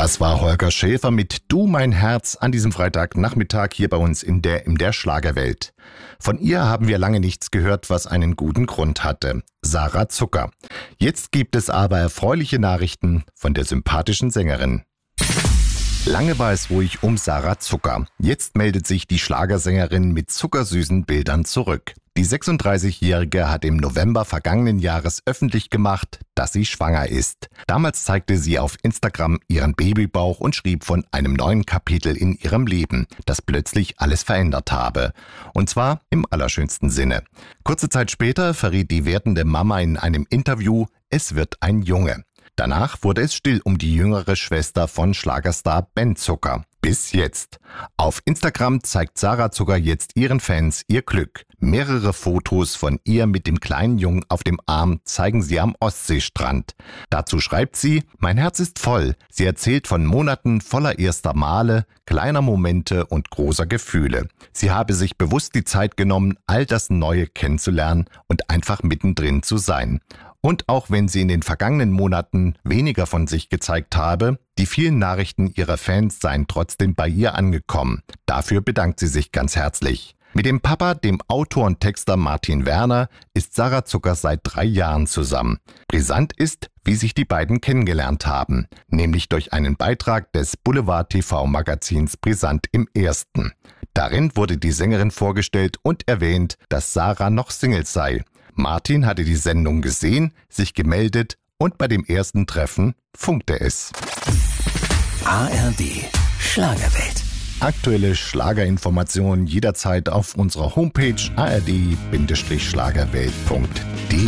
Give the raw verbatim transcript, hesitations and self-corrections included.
Das war Holger Schäfer mit Du mein Herz an diesem Freitagnachmittag hier bei uns in der in der Schlagerwelt. Von ihr haben wir lange nichts gehört, was einen guten Grund hatte. Sarah Zucker. Jetzt gibt es aber erfreuliche Nachrichten von der sympathischen Sängerin. Lange war es ruhig um Sarah Zucker. Jetzt meldet sich die Schlagersängerin mit zuckersüßen Bildern zurück. Die sechsunddreißigjährige hat im November vergangenen Jahres öffentlich gemacht, dass sie schwanger ist. Damals zeigte sie auf Instagram ihren Babybauch und schrieb von einem neuen Kapitel in ihrem Leben, das plötzlich alles verändert habe. Und zwar im allerschönsten Sinne. Kurze Zeit später verriet die werdende Mama in einem Interview, es wird ein Junge. Danach wurde es still um die jüngere Schwester von Schlagerstar Ben Zucker. Bis jetzt. Auf Instagram zeigt Sarah Zucker jetzt ihren Fans ihr Glück. Mehrere Fotos von ihr mit dem kleinen Jungen auf dem Arm zeigen sie am Ostseestrand. Dazu schreibt sie, mein Herz ist voll. Sie erzählt von Monaten voller erster Male, kleiner Momente und großer Gefühle. Sie habe sich bewusst die Zeit genommen, all das Neue kennenzulernen und einfach mittendrin zu sein. Und auch wenn sie in den vergangenen Monaten weniger von sich gezeigt habe, die vielen Nachrichten ihrer Fans seien trotzdem bei ihr angekommen. Dafür bedankt sie sich ganz herzlich. Mit dem Papa, dem Autor und Texter Martin Werner, ist Sarah Zucker seit drei Jahren zusammen. Brisant ist, wie sich die beiden kennengelernt haben, nämlich durch einen Beitrag des Boulevard-T V-Magazins Brisant im Ersten. Darin wurde die Sängerin vorgestellt und erwähnt, dass Sarah noch Single sei. Martin hatte die Sendung gesehen, sich gemeldet und bei dem ersten Treffen funkte es. A R D Schlagerwelt. Aktuelle Schlagerinformationen jederzeit auf unserer Homepage a r d Bindestrich schlagerwelt punkt de.